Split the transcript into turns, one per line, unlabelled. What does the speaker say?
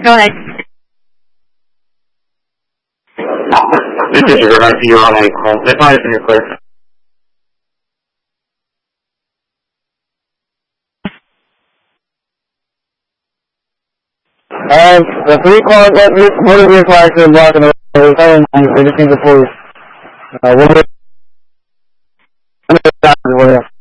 Go ahead.
This is regarding your online call. If I listen to clear. The 3 calls that this motor vehicle accident blocking the road. They just need the police. We'll get